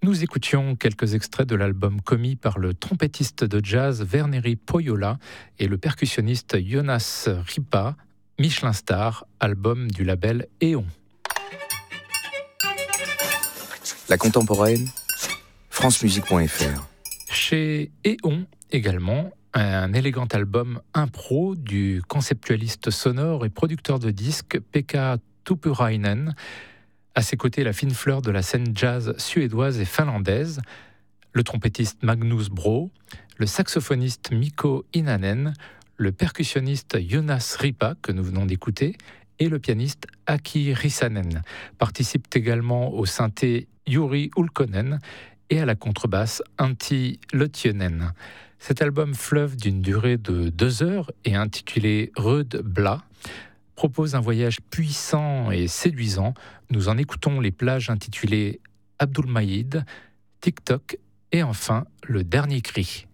Nous écoutions quelques extraits de l'album commis par le trompettiste de jazz Verneri Pohjola et le percussionniste Jonas Ripa, Michelin Star, album du label Éon. La contemporaine, francemusique.fr. Chez Éon également, un élégant album impro du conceptualiste sonore et producteur de disques Pekka Tuppurainen. À ses côtés, la fine fleur de la scène jazz suédoise et finlandaise, le trompettiste Magnus Bro, le saxophoniste Mikko Inanen, le percussionniste Jonas Ripa, que nous venons d'écouter, et le pianiste Aki Rissanen. Participent également au synthé Juri Ulkkonen et à la contrebasse Antti Lötjönen. Cet album fleuve d'une durée de 2 heures et intitulé Röd Bla propose un voyage puissant et séduisant. Nous en écoutons les plages intitulées Abdulmajid, TikTok et enfin Le Dernier Cri.